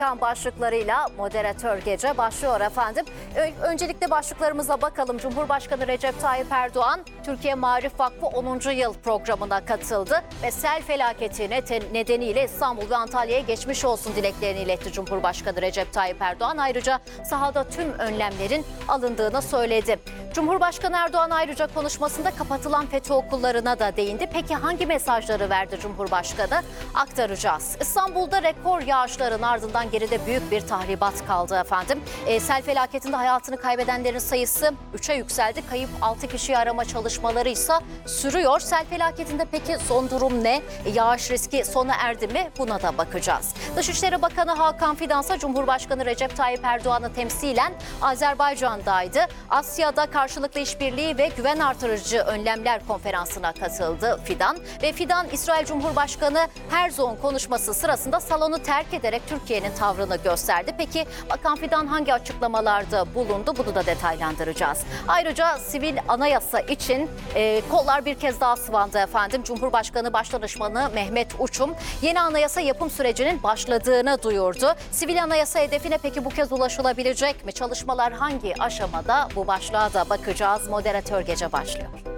Başlıklarıyla moderatör gece başlıyor efendim. Öncelikle başlıklarımıza bakalım. Cumhurbaşkanı Recep Tayyip Erdoğan, Türkiye Maarif Vakfı 10. yıl programına katıldı ve sel felaketi nedeniyle İstanbul ve Antalya'ya geçmiş olsun dileklerini iletti Cumhurbaşkanı Recep Tayyip Erdoğan. Ayrıca sahada tüm önlemlerin alındığını söyledi. Cumhurbaşkanı Erdoğan ayrıca konuşmasında kapatılan FETÖ okullarına da değindi. Peki hangi mesajları verdi Cumhurbaşkanı? Aktaracağız. İstanbul'da rekor yağışların ardından geride büyük bir tahribat kaldı efendim. Sel felaketinde hayatını kaybedenlerin sayısı 3'e yükseldi. Kayıp 6 kişiyi arama çalışmaları ise sürüyor. Sel felaketinde peki son durum ne? Yağış riski sona erdi mi? Buna da bakacağız. Dışişleri Bakanı Hakan Fidan ise Cumhurbaşkanı Recep Tayyip Erdoğan'ı temsilen Azerbaycan'daydı. Asya'da karşılıklı işbirliği ve güven artırıcı önlemler konferansına katıldı Fidan. Ve Fidan, İsrail Cumhurbaşkanı Herzog'un konuşması sırasında salonu terk ederek Türkiye'nin tavrını gösterdi. Peki Bakan Fidan hangi açıklamalarda bulundu? Bunu da detaylandıracağız. Ayrıca sivil anayasa için kollar bir kez daha sıvandı efendim. Cumhurbaşkanı Başdanışmanı Mehmet Uçum yeni anayasa yapım sürecinin başladığını duyurdu. Sivil anayasa hedefine peki bu kez ulaşılabilecek mi? Çalışmalar hangi aşamada? Bu başlığa da bakacağız. Moderatör gece başlıyor.